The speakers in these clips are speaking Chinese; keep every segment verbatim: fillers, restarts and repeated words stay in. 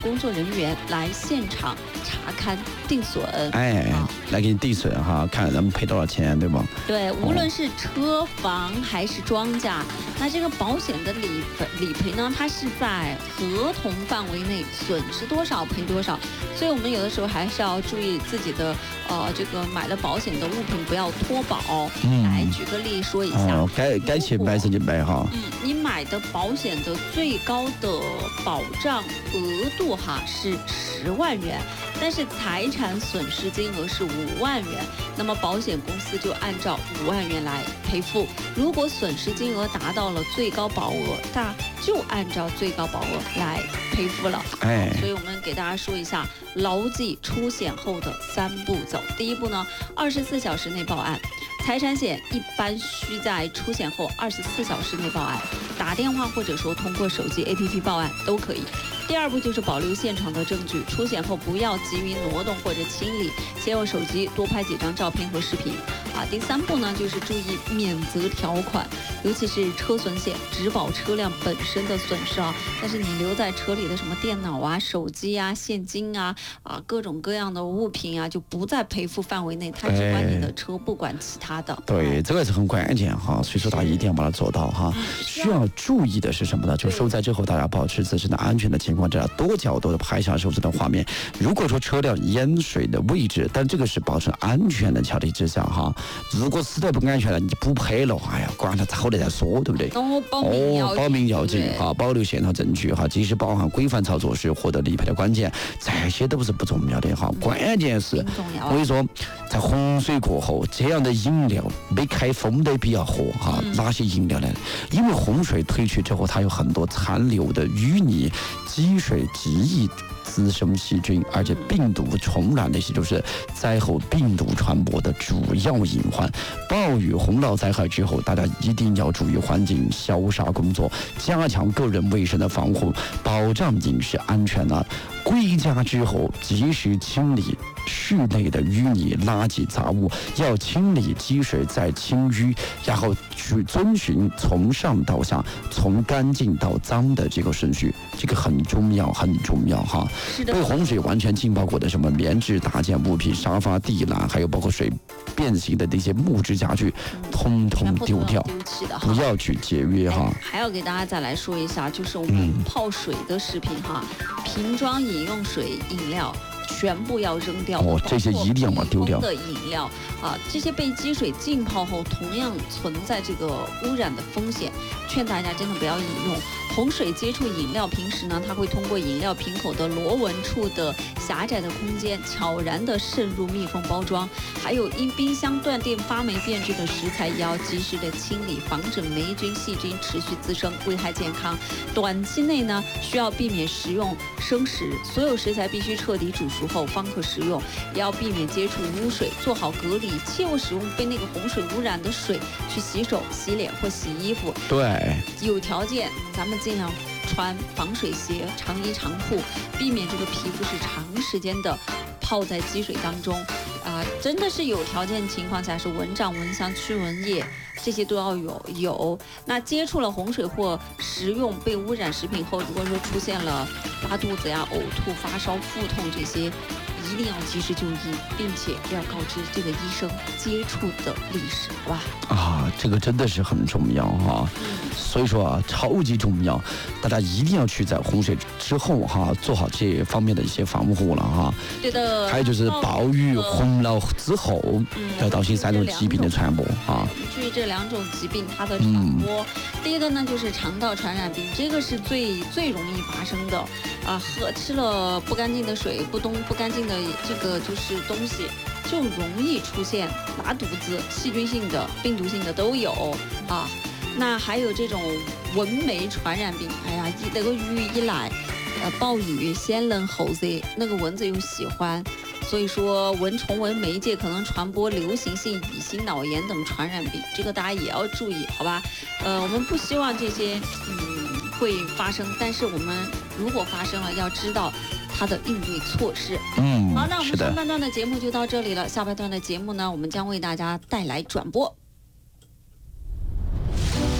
工作人员来现场查看定损。 哎，啊、来给你定损哈，看咱们赔多少钱，对吗？ 对，无论是车房还是庄稼，哦、那这个保险的理理赔呢，它是在合同范围内，损失多少赔多少。所以我们有的时候还是要注意自己的呃这个买了保险的物品不要脱保。嗯，来举个例说一下， 哦、该该去买自己买哈。 嗯，你买的保险的最高的保障额度哈是十万元，但是财产损失金额是五万元，那么保险公司就按照五万元来赔付。如果损失金额达到了最高保额，那就按照最高保额来赔付了。哎，所以我们给大家说一下，牢记出险后的三步走。第一步呢，二十四小时内报案。财产险一般需在出险后二十四小时内报案，打电话或者说通过手机 A P P 报案都可以。第二步就是保留现场的证据，出险后不要急于挪动或者清理，先用手机多拍几张照片和视频。啊，第三步呢就是注意免责条款，尤其是车损险只保车辆本身的损失啊，但是你留在车里的什么电脑啊、手机啊、现金啊、啊各种各样的物品啊，就不在赔付范围内，它只管你的车，不管其他的。 对，这个是很关键哈，所以说大家一定要把它做到哈。需要注意的是什么呢？就受灾之后，大家保持自身的安全的情况之下，多角度的拍下手指的画面。如果说车辆淹水的位置，但这个是保持安全的前提之下哈。如果实在不安全了，你就不赔了，哎呀，管他好了再说，对不对？ 哦，保命要紧， 保命要紧哈，保留现场证据哈，及时保案，规范操作是获得理赔的关键。这些都不是不重要的哈，关键是我跟你说，在洪水过后，这样的饮料没开封的不要喝哈。嗯、哪些饮料呢？因为洪水退去之后，它有很多残留的淤泥、积水、积液。滋生细菌，而且病毒传染，那些就是灾后病毒传播的主要隐患。暴雨洪涝灾害之后，大家一定要注意环境消杀工作，加强个人卫生的防护，保障饮食安全呢。归家之后，及时清理室内的淤泥、垃圾、杂物，要清理积水再清淤，然后去遵循从上到下、从干净到脏的这个顺序，这个很重要，很重要哈。被洪水完全浸泡过的什么棉质大件物品、沙发、地栏，还有包括水变形的那些木质家具，通通丢掉，不要去节约哈。 还要给大家再来说一下，就是我们泡水的食品哈，瓶装饮用水、饮料。全部要扔掉哦，这些一定要把丢掉的饮料啊，这些被积水浸泡后，同样存在这个污染的风险，劝大家真的不要饮用。洪水接触饮料瓶时呢，它会通过饮料瓶口的螺纹处的狭窄的空间，悄然地渗入密封包装。还有因冰箱断电发霉变质的食材，也要及时的清理，防止霉菌、细菌持续滋生，危害健康。短期内呢，需要避免食用生食，所有食材必须彻底煮熟后方可食用，也要避免接触污水，做好隔离，切勿使用被那个洪水污染的水去洗手、洗脸或洗衣服。 对， 有条件咱们尽量穿防水鞋、长衣长裤，避免这个皮肤是长时间的泡在积水当中。啊、呃，真的是有条件情况下是蚊帐、蚊香、驱蚊液，这些都要有有。那接触了洪水或食用被污染食品后，如果说出现了拉肚子呀、呕吐、发烧、腹痛这些，一定要及时就医，并且要告知这个医生接触的历史，好吧？ 啊，这个真的是很重要哈、啊。嗯、所以说啊，超级重要，大家一定要去在洪水之后哈、啊，做好这方面的一些防护了哈、啊。 对的。 还有就是暴雨洪涝之后，要当心三种疾病的传播啊。 注意这两种疾病它的传播。嗯、第一个呢就是肠道传染病，这个是最最容易发生的啊，喝吃了不干净的水、不东不干净的这个就是东西，就容易出现拉肚子，细菌性的、病毒性的都有啊。那还有这种蚊媒传染病，哎呀，一那个雨一来，呃，暴雨先冷后热，那个蚊子又喜欢，所以说蚊虫蚊媒介可能传播流行性乙型脑炎等传染病，这个大家也要注意，好吧？呃，我们不希望这些嗯会发生，但是我们如果发生了，要知道它的应对措施。 嗯， 好，那我们上半段的节目就到这里了，下半段的节目呢，我们将为大家带来转播。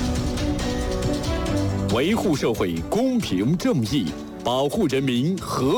维护社会公平正义，保护人民和